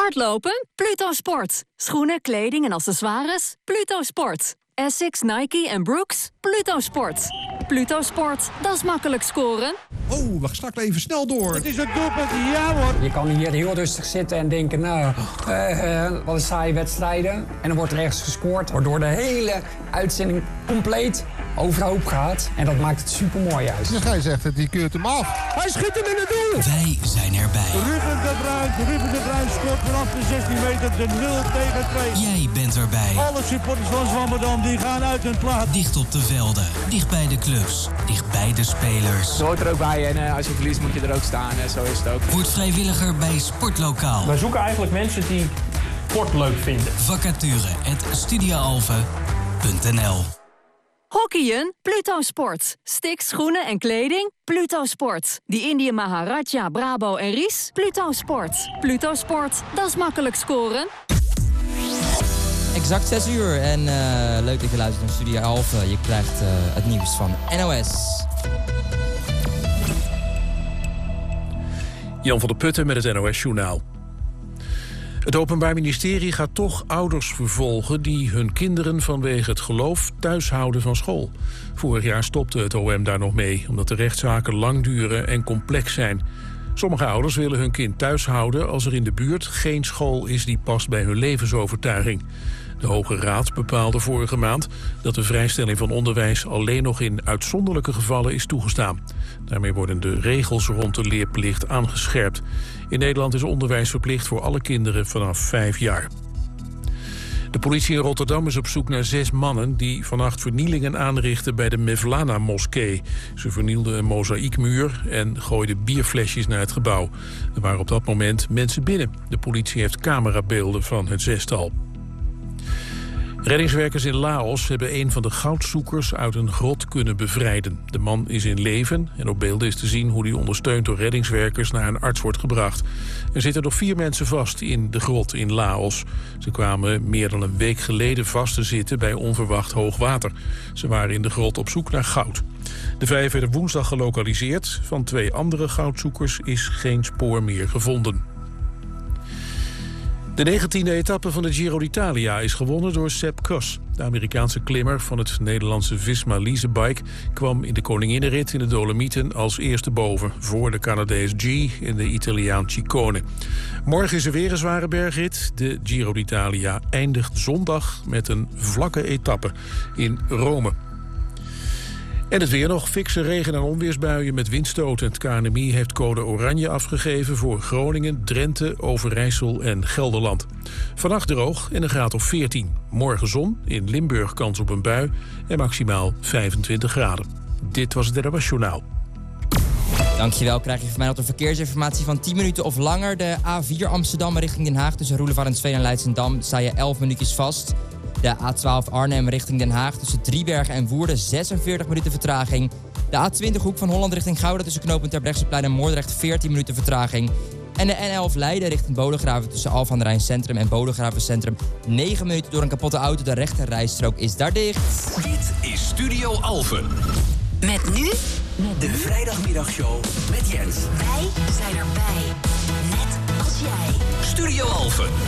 Hardlopen? Pluto Sport. Schoenen, kleding en accessoires? Pluto Sport. Essex, Nike en Brooks? Pluto Sport. Pluto Sport, dat is makkelijk scoren. Oh, we stak even snel door. Het is een doelpunt, ja hoor. Je kan hier heel rustig zitten en denken, wat een saaie wedstrijden. En dan wordt er ergens gescoord, waardoor de hele uitzending compleet overhoop gaat. En dat maakt het super mooi juist. De scheidsrechter die keurt hem af. Hij schiet hem in het doel. Wij zijn erbij. Ruben de Bruin scoort vanaf de 16 meter de 0-2. Jij bent erbij. Alle supporters van Zwammerdam die gaan uit hun plaats. Dicht op de velden, dicht bij de clubs, dicht bij de spelers. Je hoort er ook bij en als je verliest moet je er ook staan. En zo is het ook. Word vrijwilliger bij Sportlokaal. Wij zoeken eigenlijk mensen die sport leuk vinden. Vacature@studioalphen.nl. Hockeyen? Pluto Sport. Sticks, schoenen en kleding? Pluto Sport. Die Indië Maharaja, Brabo en Ries? Pluto Sport. Pluto Sport, dat is makkelijk scoren. Exact 6 uur en leuk dat je luistert naar Studio Alphen. Je krijgt het nieuws van NOS. Jan van der Putten met het NOS-journaal. Het Openbaar Ministerie gaat toch ouders vervolgen die hun kinderen vanwege het geloof thuis houden van school. Vorig jaar stopte het OM daar nog mee, omdat de rechtszaken lang duren en complex zijn. Sommige ouders willen hun kind thuis houden als er in de buurt geen school is die past bij hun levensovertuiging. De Hoge Raad bepaalde vorige maand dat de vrijstelling van onderwijs alleen nog in uitzonderlijke gevallen is toegestaan. Daarmee worden de regels rond de leerplicht aangescherpt. In Nederland is onderwijs verplicht voor alle kinderen vanaf 5 jaar. De politie in Rotterdam is op zoek naar 6 mannen die vannacht vernielingen aanrichten bij de Mevlana-moskee. Ze vernielden een mozaïekmuur en gooiden bierflesjes naar het gebouw. Er waren op dat moment mensen binnen. De politie heeft camerabeelden van het 6-tal. Reddingswerkers in Laos hebben een van de goudzoekers uit een grot kunnen bevrijden. De man is in leven en op beelden is te zien hoe hij ondersteund door reddingswerkers naar een arts wordt gebracht. Er zitten nog 4 mensen vast in de grot in Laos. Ze kwamen meer dan een week geleden vast te zitten bij onverwacht hoog water. Ze waren in de grot op zoek naar goud. De 5 werden woensdag gelokaliseerd. Van 2 andere goudzoekers is geen spoor meer gevonden. De 19e etappe van de Giro d'Italia is gewonnen door Sepp Kuss. De Amerikaanse klimmer van het Nederlandse Visma Leasebike kwam in de Koninginnenrit in de Dolomieten als eerste boven, voor de Canadees G en de Italiaan Ciccone. Morgen is er weer een zware bergrit. De Giro d'Italia eindigt zondag met een vlakke etappe in Rome. En het weer nog, fikse regen- en onweersbuien met windstoten. Het KNMI heeft code oranje afgegeven voor Groningen, Drenthe, Overijssel en Gelderland. Vannacht droog en een graad of 14. Morgen zon, in Limburg kans op een bui en maximaal 25 graden. Dit was het NOS Journaal. Dankjewel, krijg je van mij nog een verkeersinformatie van 10 minuten of langer. De A4 Amsterdam richting Den Haag tussen Roelevarensveen en Leidschendam sta je 11 minuutjes vast. De A12 Arnhem richting Den Haag tussen Driebergen en Woerden 46 minuten vertraging. De A20 Hoek van Holland richting Gouda tussen knooppunt Terbrechtseplein en Moordrecht 14 minuten vertraging. En de N11 Leiden richting Bodegraven tussen Alphen aan de Rijn Centrum en Bodegraven Centrum 9 minuten door een kapotte auto. De rechter rijstrook is daar dicht. Dit is Studio Alphen. Met nu De vrijdagmiddagshow met Jens. Wij zijn erbij. Net als jij. Studio Alphen.